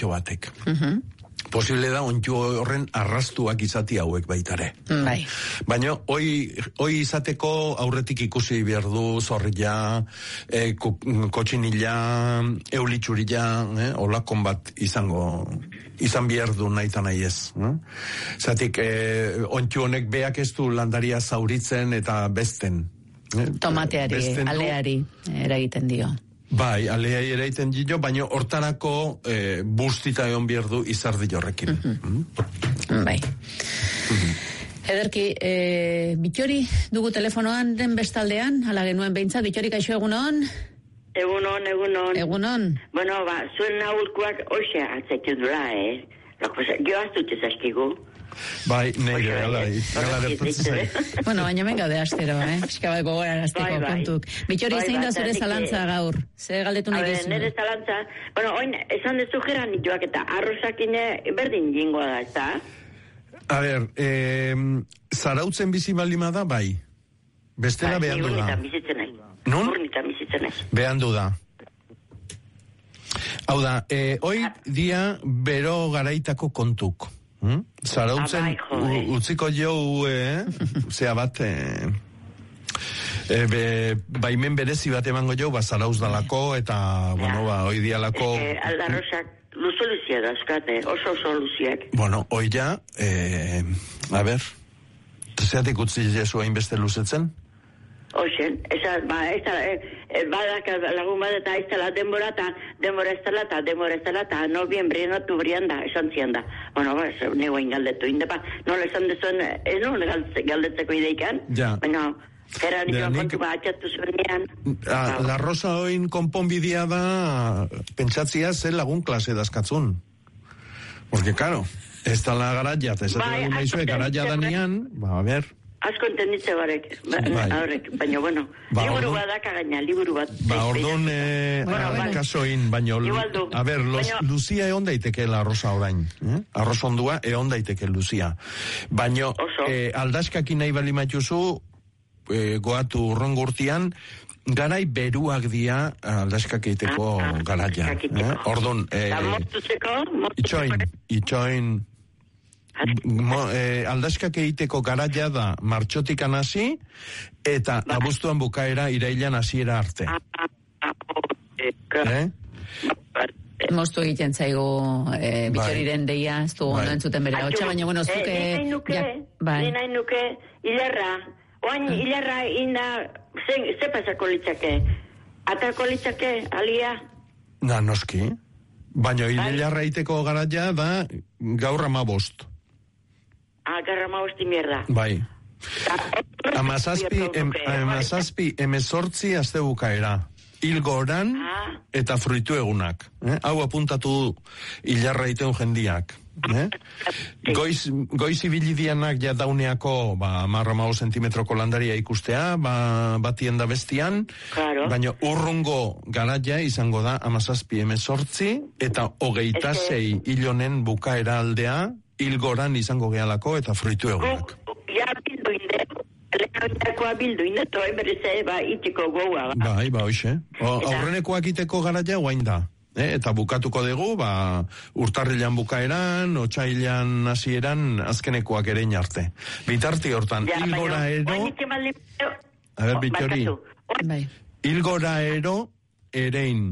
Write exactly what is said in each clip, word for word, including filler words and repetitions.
ontxo batek. Uh-huh. Posible da ontxo horren arrastuak izati hauek baitare. Bai. Baina, hoi, hoi izateko aurretik ikusi behar du zorrilla, e, kotxinilla, eulitxurilla, eh, olakon bat izango, izan behar du nahi eta nahi ez. Eh? Zatik, e, ontxo honek beak ez du landaria zauritzen eta besten. Eh? Tomateari, besten aleari, eragiten dio. Bai, aleai eraiten dio, baina hortarako e, bustita egon behar du izardi horrekin. Uh-huh. Mm? Bai. Uh-huh. Ederki, e, Bitxori dugu telefonoan den bestaldean, ala genuen behintzat, Bitxori, kaixo egunon? Egunon, egunon. Egunon. Bueno, ba, zuen nahurkuak hoxe atzetu dula, eh? Jo aztut ezaskigu. Bai, neire, alai. Bueno, baina ben gaude astero, eh? Eskabat gogora arazteko bai, bai. kontuk. Bitxori, Bai, zein da bai, zure zatik, zalantza gaur? Ze galdetu nahi dizu? Nire zalantza, bueno, oin, esan dezu geran joak eta arrozakine berdin jingoa da, ez da? A ber, eh, zarautzen bizi balima da, bai. Bestela Bai, behan du da. urnitan bizitzen nahi. Nun? Urnitan bizitzen nahi. Behan du da. Hau da, eh, hoi dia bero garaitako kontuk. Hmm? Zarautzen Ah, bai, u- utziko jo, eh? Zea bat, eh, e, be, baimen berezi bat emango jo, ba, zarauz dalako, eta, bueno, ba, hoi dialako... Eh, aldarrosak, luzoluzia dauzkate, oso oso luziak. Bueno, hoi ja, eh, a ber, zeatik utzi jesu hainbeste luzetzen? Oxen, esa, ba, ez da, e, badak lagun bat eta ez dela denbora eta denbora ez dela eta denbora ez dela eta noviembrien otubrian da, esan zian da. Bueno, ba, negoen galdetu indepa, nola esan dezuen, ez nola galdetzeko ideikan, ja. Baina, Gera nio nik... kontu bat atxatu zuenean. A, la Rosa oin konponbidea da pentsatzia zen lagun klase dazkatzun. Porque, claro, ez da la garaia, ez da lagun naizue garaia danian, ba, a ber... Asko entenditze barek, bai. Horrek, baina, bueno, ba, liburu ordon, bat daka gaina, liburu bat. Ba, orduan, eh, bueno, bueno. kasoin, baina, a ber, los, baino, Lucia egon daiteke la Rosa orain, eh? Arroz ondua egon daiteke Lucia. Baina, eh, aldaskakin nahi bali matuzu, eh, goatu urrongo urtian, garai beruak dia aldaskak egiteko ah, garaia. Eh? Orduan, eh, itxoin, itxoin, Mo, eh, aldaskak egiteko garaia da martxotik anasi eta abuztuan bukaera irailan hasiera arte. Eh? Moztu egiten zaigu eh, Bitxoriren deia, ez du ondo entzuten bere hotxa, baina bueno, zuke... Nina inuke, nina inuke, hilarra, oain hilarra inda, ze pasako litzake? Atako litzake, alia? Na, noski. Baina hilarra egiteko garaia da gaur amabost. Ah, garrama hosti mierda. Bai. Amazazpi, em, amazazpi emezortzi azte bukaera. Ilgoran eta fruitu egunak. Eh? Hau apuntatu hilarra egiten jendiak. Eh? Goiz, goiz ibilidianak ja dauneako ba, marra mao sentimetroko landaria ikustea, ba, batien da bestian, claro. Baina urrungo garaia izango da amazazpi emezortzi eta hogeita zei hilonen bukaera aldea, Ilgoran izango gehalako eta fruitu egunak. Ja, bildu inde, lehenetakoa bildu inde, toa emberize, ba, itiko goua. Bai, ba, hoxe. Aurrenekoak iteko garaia guain da. Eh? Eta bukatuko dugu, ba, urtarrilan bukaeran, otsailan hasieran azkenekoak erein arte. Bitarti hortan, ja, Ilgora ero... A ber, Bitxori. Ilgora ero erein.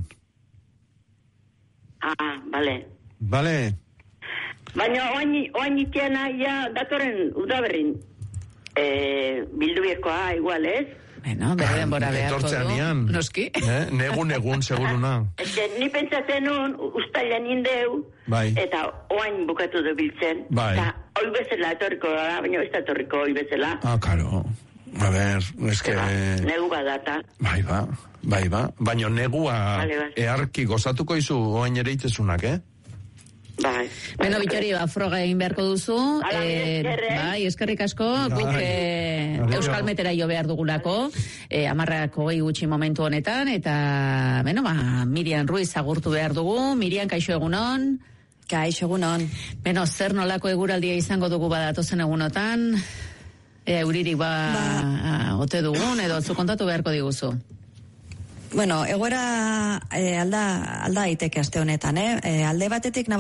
Ah, bale. Bale. Baina oain itiana ja datoren udaberrin eh, bilduiekoa igual, ez? Bueno, bere denbora beharko du. Noski. Eh? Negun, egun, seguruna. Ez que ni pentsatzen un, ustailan indeu, bai. Eta oain bukatu du biltzen. Bai. Eta hoi bezala etorriko da, baina ez da etorriko hoi bezala. Ah, karo. A ver, es que... Negu badata. Bai, ba, bai, ba. Baina negua vale, vale. Earki gozatuko izu oain ere itezunak, eh? Bai. Beno, Bitxori, ba, froga egin beharko duzu. Ala, eh, bai, eskerrik asko, guk eh, Euskal Metera jo behar dugulako, eh, amarrak hogei gutxi momentu honetan, eta, beno, ba, Miriam Ruiz agurtu behar dugu. Miriam, kaixo egunon? Kaixo egunon. Beno, zer nolako eguraldia izango dugu badatozen egunotan? E, euririk ba, ba. ote dugun, edo zu kontatu beharko diguzu? Bueno, egoera eh, alda, alda daiteke aste honetan, eh? eh alde batetik